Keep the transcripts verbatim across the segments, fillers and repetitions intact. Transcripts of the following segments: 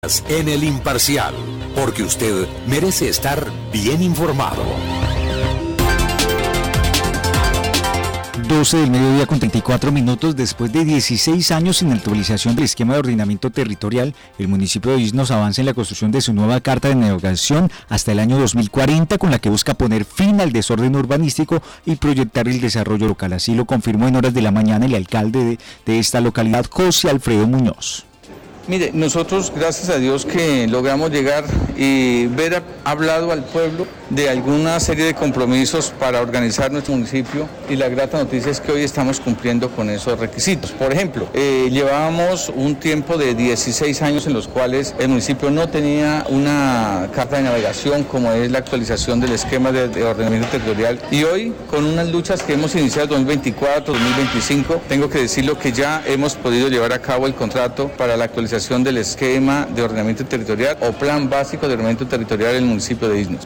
En El Imparcial, porque usted merece estar bien informado. doce del mediodía con treinta y cuatro minutos. Después de dieciséis años sin actualización del esquema de ordenamiento territorial, el municipio de Iznos avanza en la construcción de su nueva carta de navegación hasta el año dos mil cuarenta, con la que busca poner fin al desorden urbanístico y proyectar el desarrollo local. Así lo confirmó en horas de la mañana el alcalde de, de esta localidad, José Alfredo Muñoz. Mire, nosotros gracias a Dios que logramos llegar y ver hablado al pueblo de alguna serie de compromisos para organizar nuestro municipio, y la grata noticia es que hoy estamos cumpliendo con esos requisitos. Por ejemplo, eh, llevábamos un tiempo de dieciséis años en los cuales el municipio no tenía una carta de navegación como es la actualización del esquema de, de ordenamiento territorial, y hoy con unas luchas que hemos iniciado en dos mil veinticuatro, dos mil veinticinco, tengo que decirlo que ya hemos podido llevar a cabo el contrato para la actualización del esquema de ordenamiento territorial o plan básico de ordenamiento territorial del municipio de Iznos.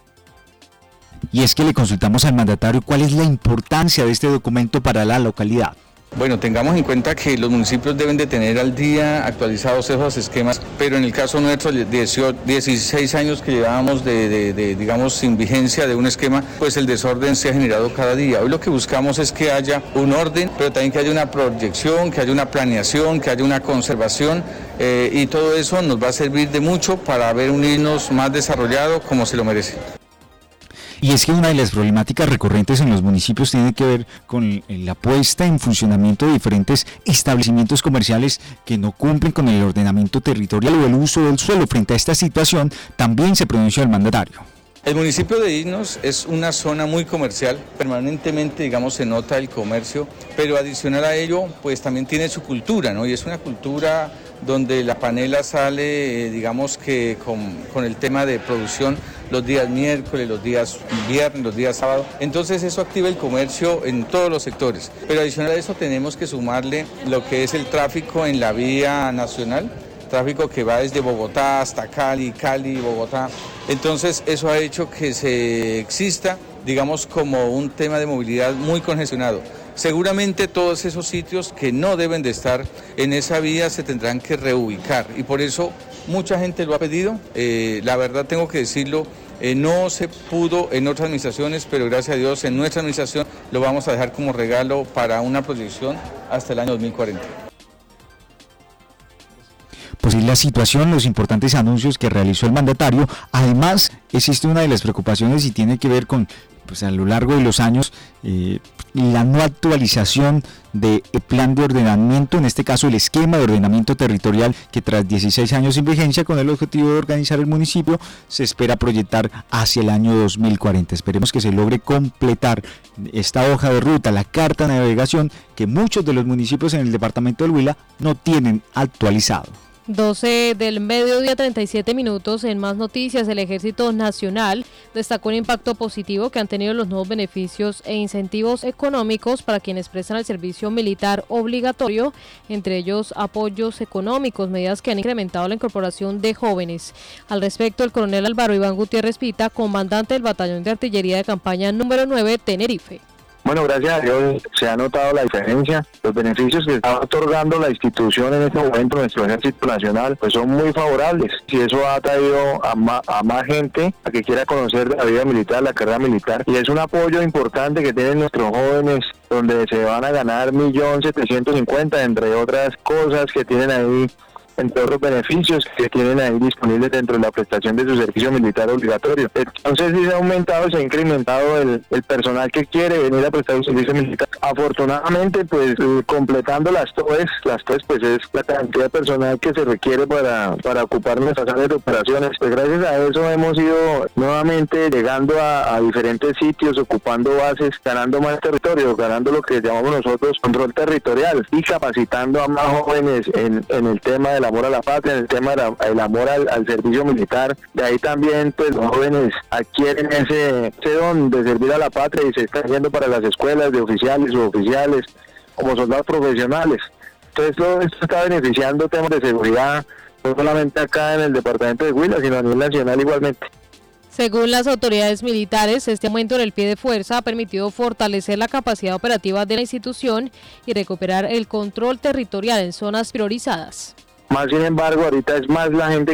Y es que le consultamos al mandatario cuál es la importancia de este documento para la localidad. Bueno, tengamos en cuenta que los municipios deben de tener al día actualizados esos esquemas, pero en el caso nuestro, dieciséis años que llevábamos de, de, de, digamos, sin vigencia de un esquema, pues el desorden se ha generado cada día. Hoy lo que buscamos es que haya un orden, pero también que haya una proyección, que haya una planeación, que haya una conservación, eh, y todo eso nos va a servir de mucho para ver un Iznos más desarrollado como se lo merece. Y es que una de las problemáticas recurrentes en los municipios tiene que ver con la puesta en funcionamiento de diferentes establecimientos comerciales que no cumplen con el ordenamiento territorial o el uso del suelo. Frente a esta situación, también se pronunció el mandatario. El municipio de Iznos es una zona muy comercial, permanentemente, digamos, se nota el comercio, pero adicional a ello, pues también tiene su cultura, ¿no? Y es una cultura donde la panela sale, eh, digamos que con, con el tema de producción los días miércoles, los días viernes, los días sábados. Entonces eso activa el comercio en todos los sectores. Pero adicional a eso tenemos que sumarle lo que es el tráfico en la vía nacional, tráfico que va desde Bogotá hasta Cali, Cali, Bogotá. Entonces eso ha hecho que se exista, digamos, como un tema de movilidad muy congestionado. Seguramente todos esos sitios que no deben de estar en esa vía se tendrán que reubicar, y por eso mucha gente lo ha pedido. Eh, la verdad tengo que decirlo, eh, no se pudo en otras administraciones, pero gracias a Dios en nuestra administración lo vamos a dejar como regalo para una proyección hasta el año dos mil cuarenta. Pues es la situación, los importantes anuncios que realizó el mandatario. Además, existe una de las preocupaciones y tiene que ver con, pues a lo largo de los años, eh, la no actualización del plan de ordenamiento, en este caso el esquema de ordenamiento territorial, que tras dieciséis años sin vigencia, con el objetivo de organizar el municipio, se espera proyectar hacia el año dos mil cuarenta. Esperemos que se logre completar esta hoja de ruta, la carta de navegación, que muchos de los municipios en el departamento del Huila no tienen actualizado. doce del mediodía, treinta y siete minutos. En más noticias, el Ejército Nacional destacó el impacto positivo que han tenido los nuevos beneficios e incentivos económicos para quienes prestan el servicio militar obligatorio, entre ellos apoyos económicos, medidas que han incrementado la incorporación de jóvenes. Al respecto, el coronel Álvaro Iván Gutiérrez Pita, comandante del Batallón de Artillería de Campaña número nueve, Tenerife. Bueno, gracias a Dios se ha notado la diferencia. Los beneficios que está otorgando la institución en este momento, nuestro Ejército Nacional, pues son muy favorables. Y eso ha traído a más, a más gente a que quiera conocer de la vida militar, la carrera militar. Y es un apoyo importante que tienen nuestros jóvenes, donde se van a ganar un millón setecientos cincuenta mil, entre otras cosas que tienen ahí, entre otros beneficios que tienen ahí disponibles dentro de la prestación de su servicio militar obligatorio. Entonces sí se ha aumentado, se ha incrementado el, el personal que quiere venir a prestar un servicio militar. Afortunadamente, pues eh, completando las T O E S, las T O E S pues es la cantidad de personal que se requiere para, para ocupar nuestras áreas de operaciones. Pues gracias a eso hemos ido nuevamente llegando a, a diferentes sitios, ocupando bases, ganando más territorio, ganando lo que llamamos nosotros control territorial y capacitando a más jóvenes en, en el tema de el amor a la patria, en el tema del amor al, al servicio militar. De ahí también pues los jóvenes adquieren ese, ese don de servir a la patria y se están yendo para las escuelas de oficiales o oficiales como soldados profesionales. Entonces todo esto está beneficiando temas de seguridad, no solamente acá en el departamento de Huila, sino a nivel nacional igualmente. Según las autoridades militares, este aumento en el pie de fuerza ha permitido fortalecer la capacidad operativa de la institución y recuperar el control territorial en zonas priorizadas. Más sin embargo, ahorita es más la gente